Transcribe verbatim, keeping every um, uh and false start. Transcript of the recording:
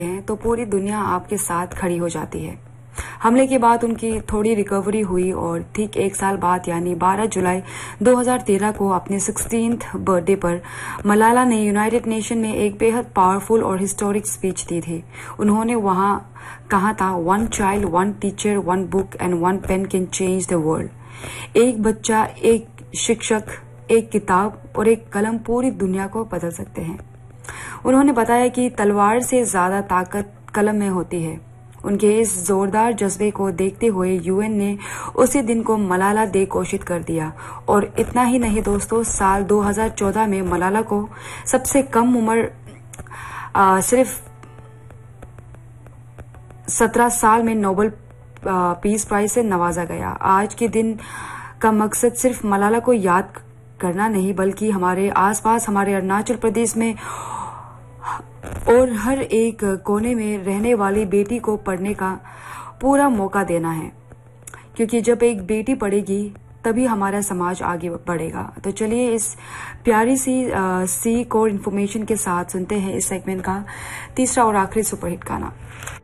हैं तो पूरी दुनिया आपके साथ खड़ी हो जाती है। हमले के बाद उनकी थोड़ी रिकवरी हुई और ठीक एक साल बाद यानी बारह जुलाई दो हज़ार तेरह को अपने सिक्सटीन्थ बर्थडे पर मलाला ने यूनाइटेड नेशन में एक बेहद पावरफुल और हिस्टोरिक स्पीच दी थी। उन्होंने वहां कहा था, one child, one teacher, one book and one pen can change the world. एक बच्चा, एक शिक्षक, एक किताब और एक कलम पूरी दुनिया को बदल सकते हैं। उन्होंने बताया कि तलवार से ज्यादा ताकत कलम में होती है। उनके इस जोरदार जज्बे को देखते हुए यूएन ने उसी दिन को मलाला डे घोषित कर दिया। और इतना ही नहीं दोस्तों, साल दो हज़ार चौदह में मलाला को सबसे कम उम्र आ, सिर्फ सत्रह साल में नोबेल पीस प्राइज से नवाजा गया। आज के दिन का मकसद सिर्फ मलाला को याद करना नहीं, बल्कि हमारे आसपास, हमारे अरुणाचल प्रदेश में और हर एक कोने में रहने वाली बेटी को पढ़ने का पूरा मौका देना है, क्योंकि जब एक बेटी पढ़ेगी तभी हमारा समाज आगे बढ़ेगा। तो चलिए इस प्यारी सी सीख और इन्फॉर्मेशन के साथ सुनते हैं इस सेगमेंट का तीसरा और आखिरी सुपरहिट गाना।